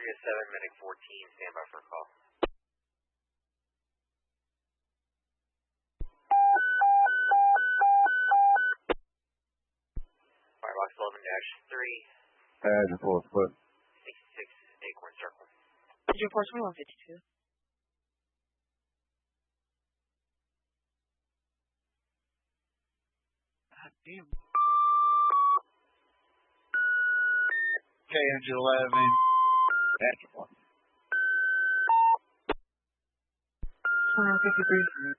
307, Medic 14, stand by for a call. Firebox 11-3. Engine 4 split. 66, Acorn Circle. Engine 4, 2152. God damn. Okay, engine 11. Engine 1. 2153.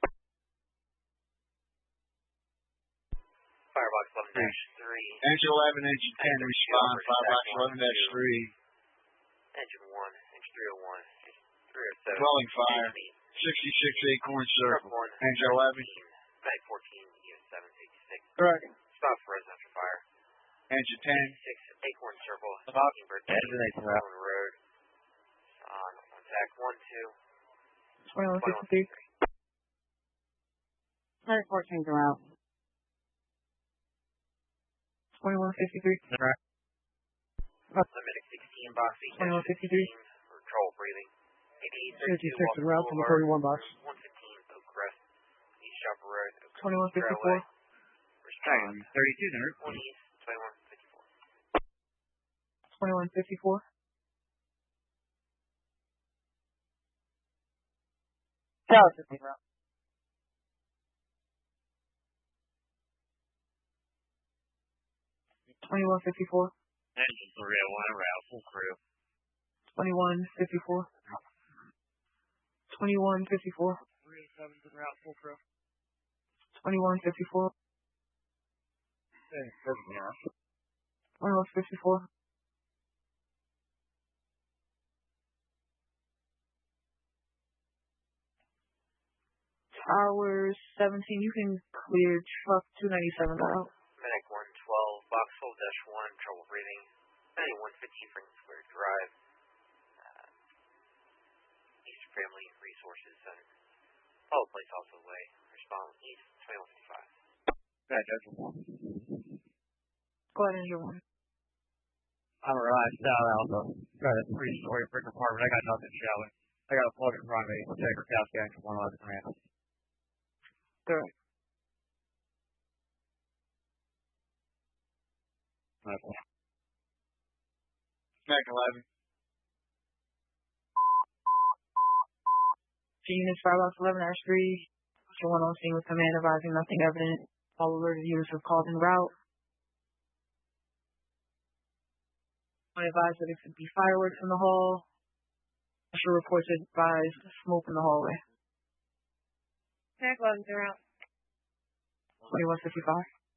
Firebox 11-3. Engine 11, engine 10, respond. Firebox 11-3. Engine 1, engine 301, engine 307. Dwelling fire. 66 Acorn Circle. Engine 11. Medic 14, unit 766. Correct. Stop for residential fire. Engine 10. 6 Acorn Circle. Stop. Mockingbird on the road. On attack 1-2. 2153. Medic 14's around. 2153. Correct. Medic 16, box 8. 2153. For trouble breathing. 56 around from the 31 box. 115, Oak Crest. East Shopper Road. 2154. Respond. 32, nerd. 1 East, 2154. 2154. Tower 15 round. 2154. Engine 301, route, full crew. 2154. 2154. 307's en route, full crew. 2154. 2154. Tower 17, you can clear truck 297 out. Medic 112, box full dash 1, trouble breathing. Medic 115, Franklin Square Drive. Eastern Family Resources Center. Follow place also way. Respond East, 2155. Go ahead and do one. I'm arrived south alpha. Got a 3-story brick apartment. I got nothing showing. I got a plug in front of me. Take her couch down to 111 grand. Good. Okay. Mac 11. Units 5-11-3. Mr. 1 on scene with command advising nothing evident. All alerted units have called en route. I advise that it could be fireworks in the hall. Special reports advise smoke in the hallway. Mac 11's are out. 2155.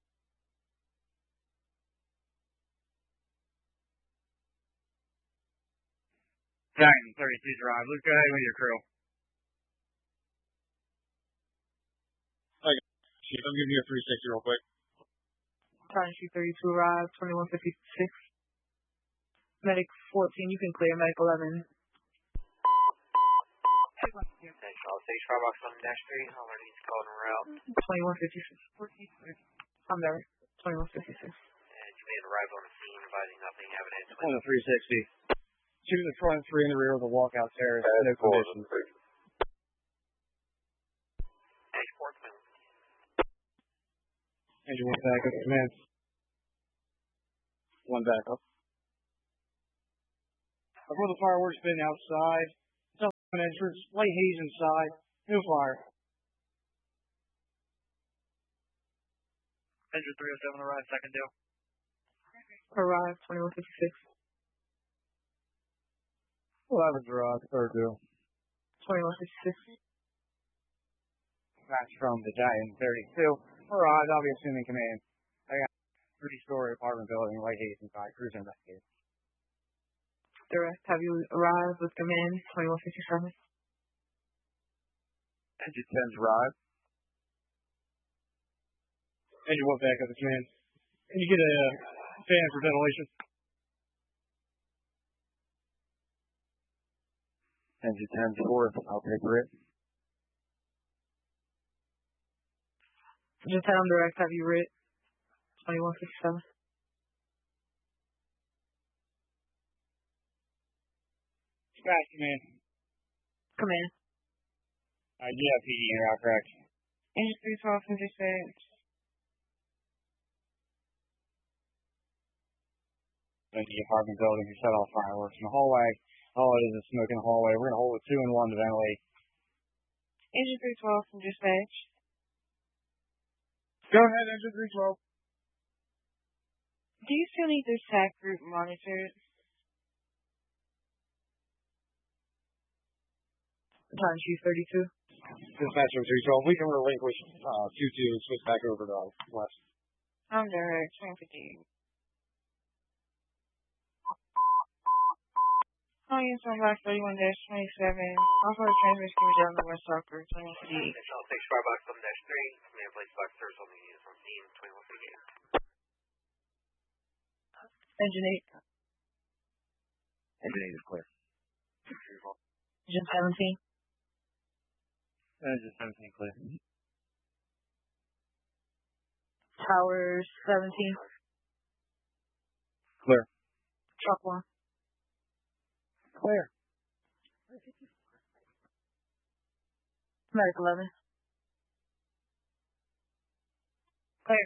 Titan 32 drive. Luke, go ahead with your crew. Chief, I'm giving you a 360 real quick. Titan Street 32 arrived. 2156. Medic 14, you can clear. Medic 11. Thanks, all. Stage Firebox 11-3. All already called en route. 2156. I'm there. 2156. And command arrived on the scene, advising nothing evident. On the 360. 2 in the front, 3 in the rear of the walkout terrace. No conditions. Stage 4, command. Engine 1 backup. Command. 1 backup. I've got the fireworks bin outside. Southern entrance. Light haze inside. No fire. Engine 307 arrived. Second deal. Arrived. 2156. 11's arrived. Third deal. 2156. That's from the Giant 32. Arrived. I'll be assuming command. I got a 3-story apartment building. Light haze inside. Cruise investigator. Direct, have you arrived with command? 2157. Engine 10's arrived. Engine 1 back up the command. Can you get a fan for ventilation? Engine 10's fourth. I'll take it. Just tell them direct, have you writ? 2157. Dispatch, command. Command. Yeah, PD, you're correct. Engine 312 from dispatch. In the apartment building, we set off fireworks in the hallway. All it is smoke in the hallway. We're going to hold it 2 and 1 to ventilate. Engine 312 from dispatch. Go ahead, Engine 312. Do you still need this TAC group monitored? Time sheet 32. Dispatcher 312, we can relinquish 2-2 and switch back over to west. I'm there, 2050. Calling in from Box 31-27. Also, the transmission can be down the West Soccer, 2050. Additional 6 Box 7-3. Command place box service on the units on scene, 2158. Engine 8. Engine 8 is clear. Engine 17. Engine 17 clear. Tower 17. Clear. Truck 1. Clear. Medic 11. Clear.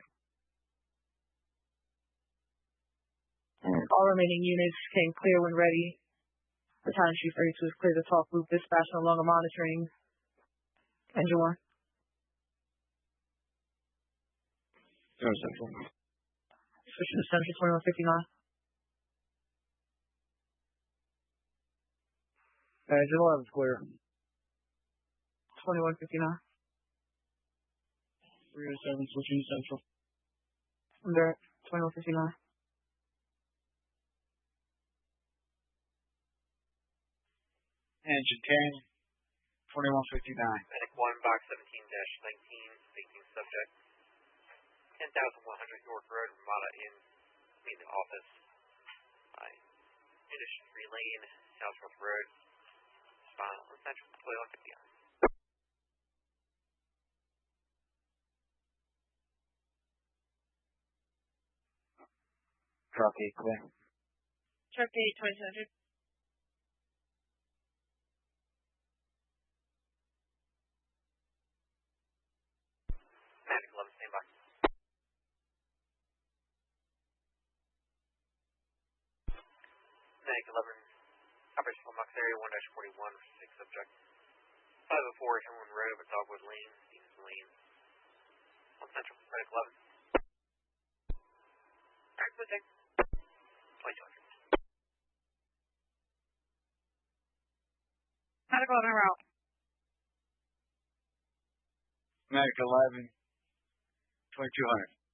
All remaining units can clear when ready. The time sheet 32 is clear to talk loop dispatch no longer monitoring. Engine 1. Central. Switch to Central 2159. Engine 11 is clear. 2159. 307 switching to Central. Under 2159. Engine 10, 2159. Medic 1 Box 17-19. Speaking subject. 10,100 York Road, Ramada Inn. The office. Condition 3 lane, Southwest Road. Spinal and Central. Toilet 59. Truck 8 clear. Truck 8, 2200. Medic 11 standby. Medic 11. Operation Box area 1-41 for 6 subject. 504 Hillman Road, but Dogwood Lane, Stevens Lane. On Central. Medic 11. Alright, good thing. 2200. Medic 11 route. Medic 11, 2200.